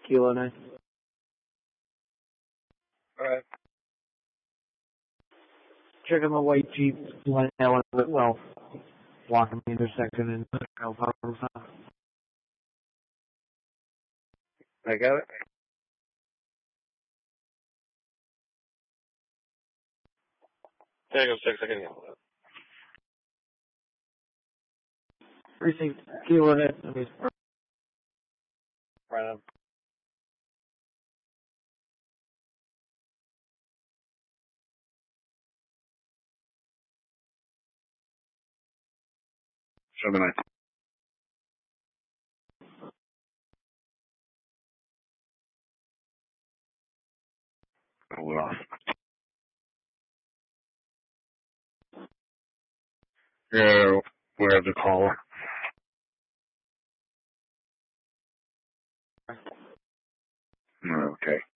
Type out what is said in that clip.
Kilo 9. Alright. Checking the white Jeep, well, blocking the intersection and I got it. Tango 6, I can handle that. Precinct Kilo 9. Right on. Show the 9. Hold on. Yeah, we have the caller. Okay.